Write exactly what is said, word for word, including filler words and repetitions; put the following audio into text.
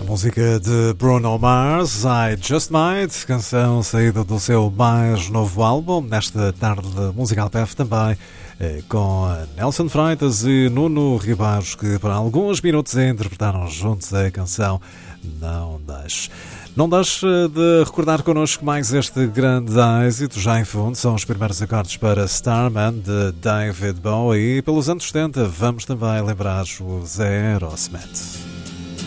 Música de Bruno Mars, I Just Might, canção saída do seu mais novo álbum, nesta tarde de Musical P F também, com Nelson Freitas e Nuno Ribares, que por alguns minutos interpretaram juntos a canção Não Deixe. Não deixe de recordar connosco mais este grande êxito, já em fundo, são os primeiros acordes para Starman, de David Bowie, e pelos anos setenta vamos também lembrar os Aerosmith.